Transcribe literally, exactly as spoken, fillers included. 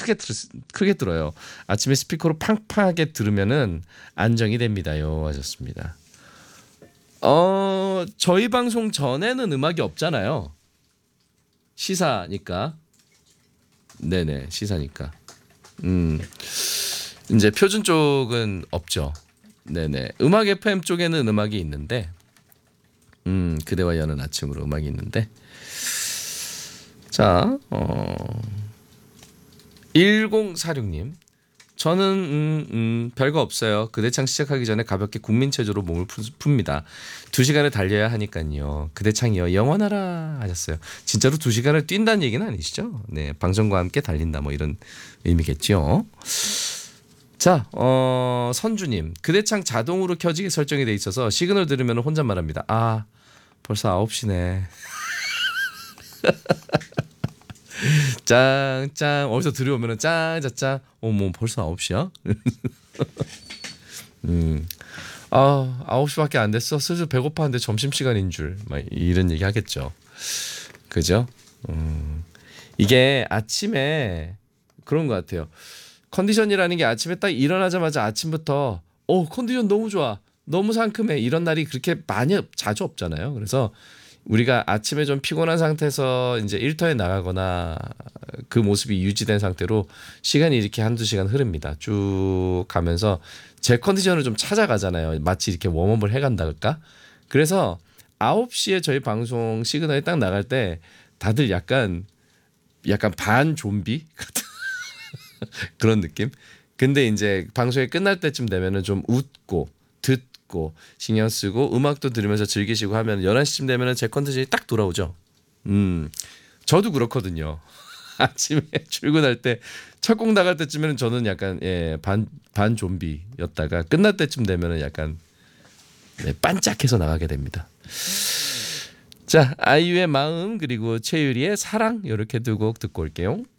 크게 들, 크게 들어요. 아침에 스피커로 팡팡하게 들으면은 안정이 됩니다요. 하셨습니다. 어 저희 방송 전에는 음악이 없잖아요. 시사니까. 네네 시사니까. 음 이제 표준 쪽은 없죠. 네네 음악 에프엠 쪽에는 음악이 있는데 음 그대와 여는 아침으로 음악이 있는데 자 어. 일공사육 님 저는 음, 음, 별거 없어요. 그대창 시작하기 전에 가볍게 국민체조로 몸을 풉니다. 두 시간을 달려야 하니까요. 그대창이요 영원하라 하셨어요. 진짜로 두 시간을 뛴다는 얘기는 아니시죠? 네, 방송과 함께 달린다 뭐 이런 의미겠죠. 자, 어, 선주님 그대창 자동으로 켜지게 설정이 돼 있어서 시그널 들으면 혼잣말합니다. 아 벌써 아홉 시네. 짱짱 어디서 들어오면은 짱짜짱 어머 벌써 아홉 시야? 음. 아, 아홉 시밖에 안 됐어. 슬슬 배고파하는데 점심시간인 줄. 막 이런 얘기 하겠죠. 그죠? 음. 이게 아침에 그런 것 같아요. 컨디션이라는 게 아침에 딱 일어나자마자 아침부터 어, 컨디션 너무 좋아. 너무 상큼해. 이런 날이 그렇게 많이 자주 없잖아요. 그래서 우리가 아침에 좀 피곤한 상태에서 이제 일터에 나가거나 그 모습이 유지된 상태로 시간이 이렇게 한두 시간 흐릅니다. 쭉 가면서 제 컨디션을 좀 찾아가잖아요. 마치 이렇게 웜업을 해간다 할까? 그래서 아홉 시에 저희 방송 시그널이 딱 나갈 때 다들 약간 약간 반 좀비 같은 그런 느낌? 근데 이제 방송이 끝날 때쯤 되면은 좀 웃고 듣고 신경 쓰고 음악도 들으면서 즐기시고 하면 열한 시쯤 되면은 제 컨디션이 딱 돌아오죠. 음. 저도 그렇거든요. 아침에 출근할 때 첫 곡 나갈 때쯤에는 저는 약간 예, 반, 반 좀비였다가 끝날 때쯤 되면은 약간 네, 반짝해서 나가게 됩니다. 자, 아이유의 마음 그리고 최유리의 사랑 이렇게 두 곡 듣고 올게요.